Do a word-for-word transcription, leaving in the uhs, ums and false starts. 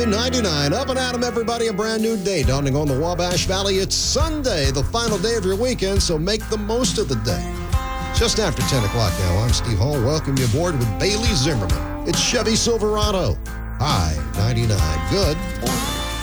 ninety-nine. Up and at 'em, everybody. A brand new day dawning on the Wabash Valley. It's Sunday, the final day of your weekend, so make the most of the day. Just after ten o'clock now, I'm Steve Hall. Welcome you aboard with Bailey Zimmerman. It's Chevy Silverado. Hi, ninety-nine. Good morning.